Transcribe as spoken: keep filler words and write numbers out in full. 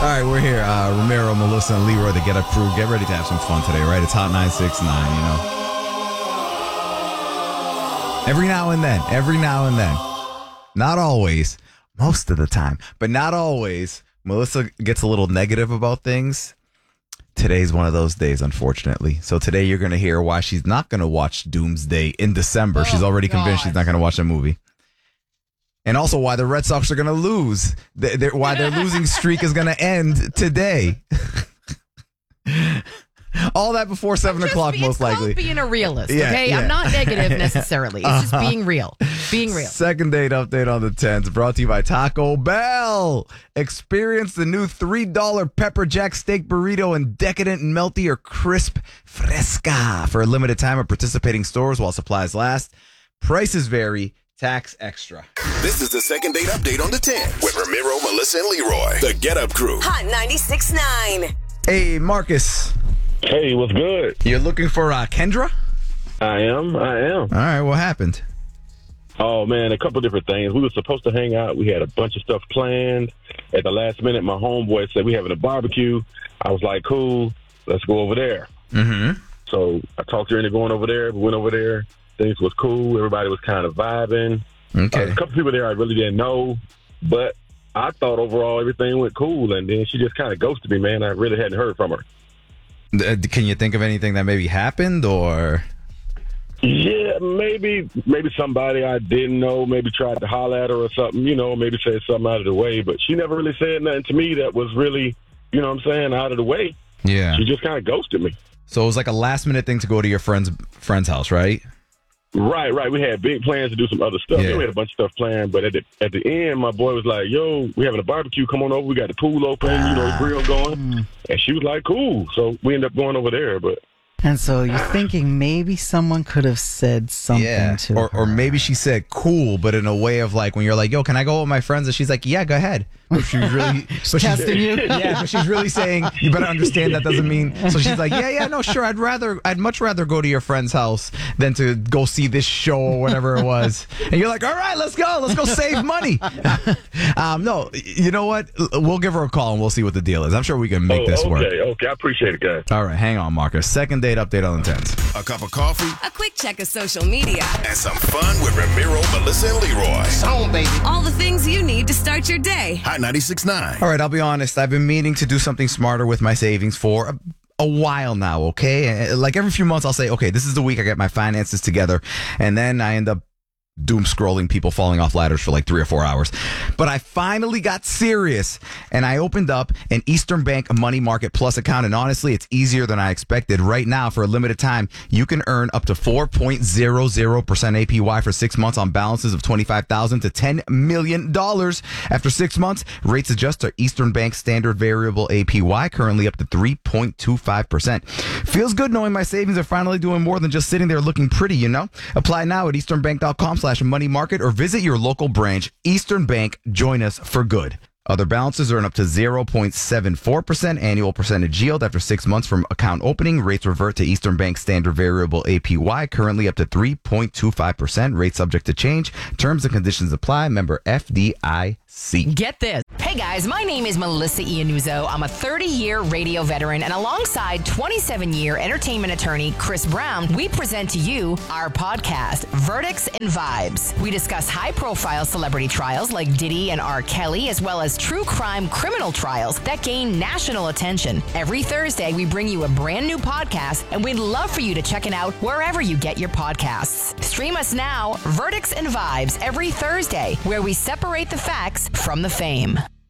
All right, we're here. Uh, Ramiro, Melissa, and Leroy, the Get Up crew. Get ready to have some fun today, right? It's Hot nine six nine, you know? Every now and then. Every now and then. Not always. Most of the time. But not always. Melissa gets a little negative about things. Today's one of those days, unfortunately. So today you're going to hear why she's not going to watch Doomsday in December. Oh, she's already convinced God. she's not going to watch the movie. And also why the Red Sox are going to lose. They're, they're, why their losing streak is going to end today. All that before seven o'clock, most likely. Being a realist, Yeah, okay? yeah. I'm not negative necessarily. It's just being real. Being real. Second date update on the tenth, brought to you by Taco Bell. Experience the new three dollar Pepper Jack Steak Burrito in decadent, melty, or crisp fresca for a limited time at participating stores while supplies last. Prices vary. Tax extra. This is the second date update on the tenth with Ramiro, Melissa, and Leroy. The Get Up Crew. Hot ninety-six point nine. Hey, Marcus. Hey, what's good? You're looking for uh, Kendra? I am. I am. All right, what happened? Oh, man, a couple different things. We were supposed to hang out. We had a bunch of stuff planned. At the last minute, my homeboy said we having a barbecue. I was like, cool, let's go over there. Mm-hmm. So I talked her into going over there. We went over there. Things was cool. Everybody was kind of vibing. Okay. Uh, a couple people there I really didn't know, but I thought overall everything went cool. And then she just kind of ghosted me, man. I really hadn't heard from her. Uh, Can you think of anything that maybe happened, or? Yeah, maybe maybe somebody I didn't know maybe tried to holler at her or something, you know, maybe said something out of the way. But she never really said nothing to me that was really, you know what I'm saying, out of the way. Yeah. She just kind of ghosted me. So it was like a last minute thing to go to your friend's friend's house, right? Right, right. We had big plans to do some other stuff. Yeah. We had a bunch of stuff planned, but at the at the end, my boy was like, "Yo, we having a barbecue. Come on over. We got the pool open. You know, the grill going." And she was like, "Cool." So we ended up going over there. But And so you're thinking maybe someone could have said something Yeah. to Or her. or maybe she said cool, but in a way of like when you're like, yo, can I go with my friends? And she's like, yeah, go ahead. But she's really but testing you? Yeah, but she's really saying you better understand that doesn't mean. So she's like, yeah, yeah, no, sure. I'd rather, I'd much rather go to your friend's house than to go see this show or whatever it was. And you're like, all right, let's go, let's go save money. um, no, you know what? We'll give her a call and we'll see what the deal is. I'm sure we can make oh, this okay, work. okay. I appreciate it, guys. All right, hang on, Marcus. Second date update on the tens. A cup of coffee A quick check of social media. and some fun with Ramiro, Melissa, and Leroy. All the things you need to start your day. Hot ninety-six point nine. All right, I'll be honest. I've been meaning to do something smarter with my savings for a, a while now, okay? And, Like every few months, I'll say, okay, this is the week I get my finances together. And then I end up doom scrolling people falling off ladders for like three or four hours. But I finally got serious and I opened up an Eastern Bank Money Market Plus account. And honestly, it's easier than I expected. Right now, for a limited time, you can earn up to four point zero zero percent A P Y for six months on balances of twenty-five thousand dollars to ten million dollars. After six months, rates adjust to Eastern Bank Standard Variable A P Y, currently up to three point two five percent. Feels good knowing my savings are finally doing more than just sitting there looking pretty, you know? Apply now at easternbank.com slash money market or visit your local branch. Eastern Bank, join us for good. Other balances earn up to zero point seven four percent annual percentage yield after six months from account opening. Rates revert to Eastern Bank Standard Variable A P Y, currently up to three point two five percent. Rates subject to change. Terms and conditions apply. Member F D I C. Get this. Hey guys, my name is Melissa Iannuzzo. I'm a thirty-year radio veteran, and alongside twenty-seven-year entertainment attorney Chris Brown, we present to you our podcast, Verdicts and Vibes. We discuss high-profile celebrity trials like Diddy and R. Kelly, as well as true crime criminal trials that gain national attention. Every Thursday, we bring you a brand new podcast, and we'd love for you to check it out wherever you get your podcasts. Stream us now, Verdicts and Vibes, every Thursday, where we separate the facts from the fame.